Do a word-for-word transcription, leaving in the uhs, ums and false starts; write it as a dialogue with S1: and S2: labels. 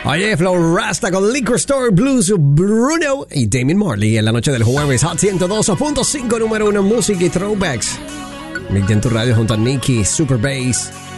S1: Oye, Flow Rasta con Liquor Store Blues, Bruno y Damien Marley en la noche del jueves. Hot ciento dos punto cinco, número uno, música y throwbacks. Miguel en tu radio junto a Nicky, Super Bass.